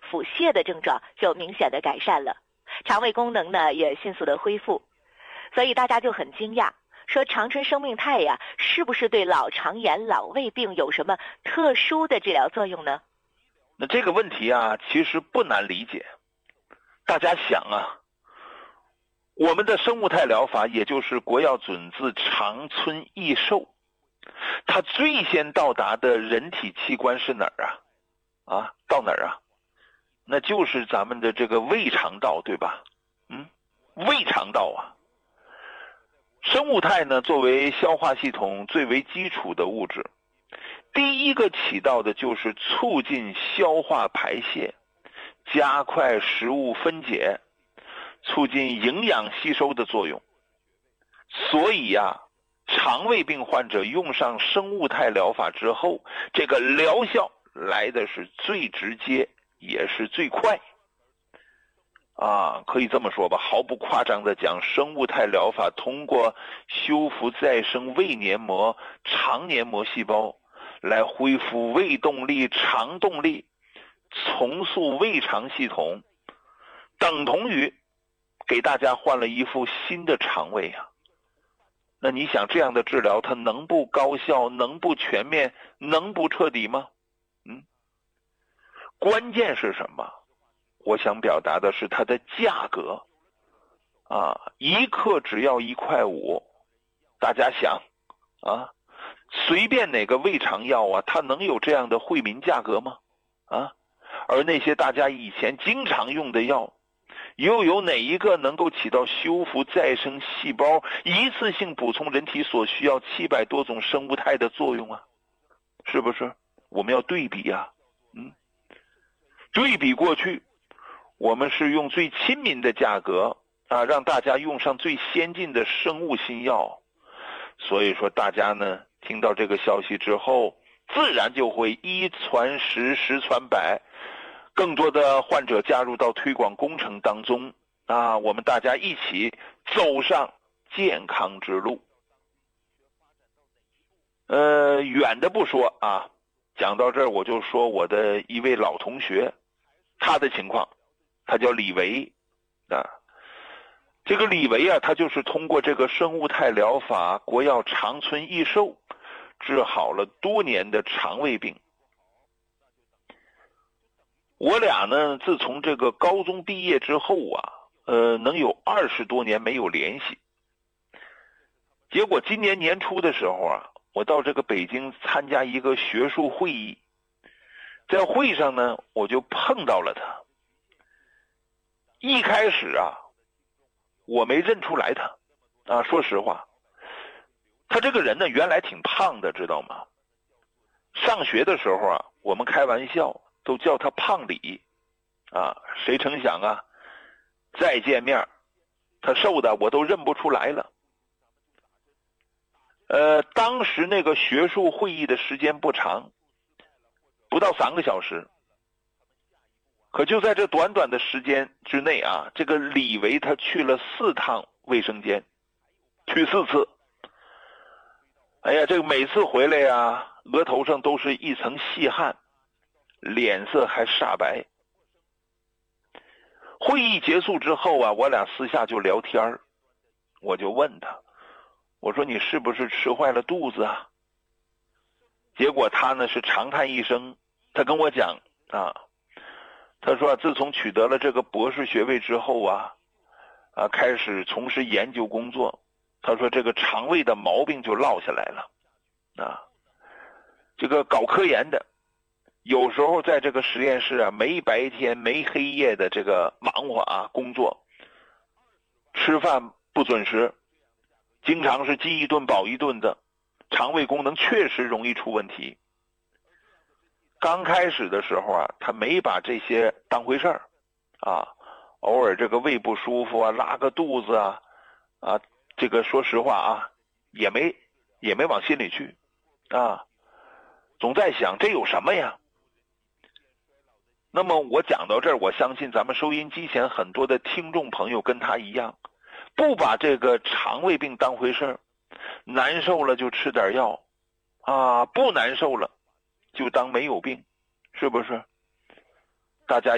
腹泻的症状就明显的改善了，肠胃功能呢也迅速的恢复。所以大家就很惊讶，说长春生命肽呀，是不是对老肠炎、老胃病有什么特殊的治疗作用呢？ 那这个问题啊，其实不难理解。大家想啊，我们的生物肽疗法，也就是国药准字长春益寿，它最先到达的人体器官是哪儿啊？到哪儿啊？那就是咱们的这个胃肠道，对吧？胃肠道啊。生物肽呢，作为消化系统最为基础的物质，第一个起到的就是促进消化排泄，加快食物分解，促进营养吸收的作用。所以啊，肠胃病患者用上生物肽疗法之后，这个疗效来的是最直接，也是最快。可以这么说吧，毫不夸张的讲，生物肽疗法通过修复再生胃黏膜、肠黏膜细胞，来恢复胃动力、肠动力，重塑胃肠系统，等同于给大家换了一副新的肠胃啊。那你想，这样的治疗它能不高效，能不全面，能不彻底吗？关键是什么？我想表达的是它的价格，1克只要1.5块。大家想随便哪个胃肠药啊，它能有这样的惠民价格吗？而那些大家以前经常用的药，又有哪一个能够起到修复再生细胞、一次性补充人体所需要700多种生物肽的作用啊？是不是？我们要对比啊。对比过去，我们是用最亲民的价格让大家用上最先进的生物新药。所以说大家呢，听到这个消息之后，自然就会1传10，10传100，更多的患者加入到推广工程当中我们大家一起走上健康之路。远的不说讲到这儿我就说我的一位老同学，他的情况，他叫李维这个李维他就是通过这个生物肽疗法国药长春益寿，治好了多年的肠胃病。我俩呢，自从这个高中毕业之后能有20多年没有联系。结果今年年初的时候我到这个北京参加一个学术会议，在会上呢，我就碰到了他。一开始我没认出来他说实话，他这个人呢，原来挺胖的，知道吗？上学的时候我们开玩笑都叫他胖李谁成想再见面他瘦的我都认不出来了。当时那个学术会议的时间不长，不到3个小时。可就在这短短的时间之内这个李维他去了4趟卫生间，去4次。哎呀，这个每次回来额头上都是一层细汗，脸色还煞白。会议结束之后我俩私下就聊天，我就问他，我说你是不是吃坏了肚子结果他呢是长叹一声，他跟我讲他说自从取得了这个博士学位之后开始从事研究工作，他说这个肠胃的毛病就落下来了这个搞科研的有时候在这个实验室没白天没黑夜的这个忙活工作，吃饭不准时，经常是饥一顿饱一顿的，肠胃功能确实容易出问题。刚开始的时候他没把这些当回事儿偶尔这个胃不舒服拉个肚子这个说实话也没往心里去总在想这有什么呀。那么我讲到这儿，我相信咱们收音机前很多的听众朋友跟他一样，不把这个肠胃病当回事儿，难受了就吃点药不难受了就当没有病，是不是？大家